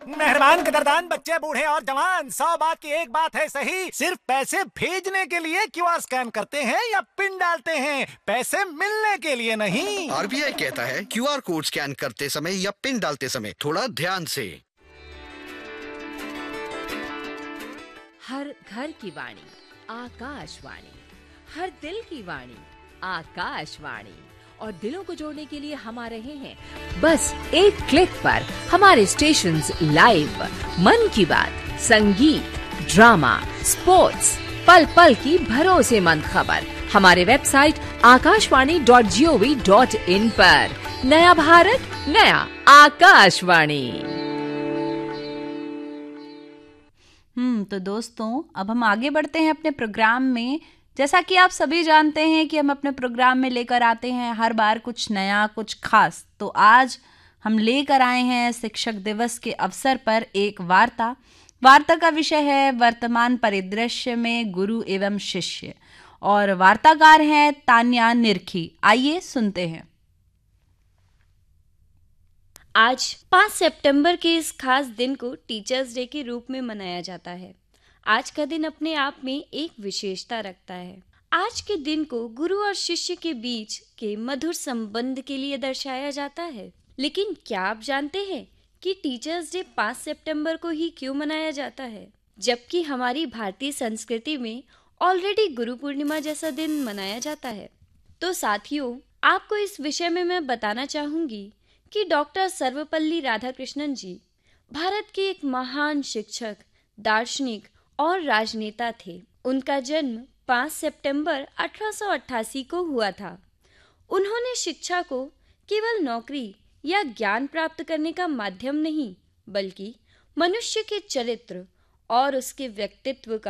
मेहरबान कदरदान बच्चे बूढ़े और जवान, 100 बात की एक बात है सही। सिर्फ पैसे भेजने के लिए क्यूआर स्कैन करते हैं या पिन डालते हैं, पैसे मिलने के लिए नहीं। आरबीआई कहता है क्यूआर कोड स्कैन करते समय या पिन डालते समय थोड़ा ध्यान से। हर घर की वाणी आकाशवाणी, हर दिल की वाणी आकाशवाणी। और दिलों को जोड़ने के लिए हम आ रहे हैं बस एक क्लिक पर। हमारे स्टेशंस लाइव, मन की बात, संगीत, ड्रामा, स्पोर्ट्स, पल पल की भरोसेमंद खबर हमारे वेबसाइट akashvani.gov.in पर। नया भारत, नया आकाशवाणी। तो दोस्तों, अब हम आगे बढ़ते हैं अपने प्रोग्राम में। जैसा कि आप सभी जानते हैं कि हम अपने प्रोग्राम में लेकर आते हैं हर बार कुछ नया, कुछ खास। तो आज हम लेकर आए हैं शिक्षक दिवस के अवसर पर एक वार्ता का विषय है वर्तमान परिदृश्य में गुरु एवं शिष्य, और वार्ताकार हैं तान्या निरखी। आइए सुनते हैं। आज 5 सितंबर के इस खास दिन को टीचर्स डे के रूप में मनाया जाता है। आज का दिन अपने आप में एक विशेषता रखता है। आज के दिन को गुरु और शिष्य के बीच के मधुर संबंध के लिए दर्शाया जाता है। लेकिन क्या आप जानते हैं कि टीचर्स डे 5 सितंबर को ही क्यों मनाया जाता है, जबकि हमारी भारतीय संस्कृति में ऑलरेडी गुरु पूर्णिमा जैसा दिन मनाया जाता है? तो साथियों, आपको इस विषय में मैं बताना चाहूंगी कि डॉक्टर सर्वपल्ली राधाकृष्णन जी भारत के एक महान शिक्षक, दार्शनिक और राजनेता थे। उनका जन्म 5 सितंबर 1888 को हुआ था। उन्होंने शिक्षा को केवल नौकरी या ज्ञान प्राप्त करने का माध्यम नहीं, बल्कि मनुष्य के चरित्र और उसके व्यक्तित्व का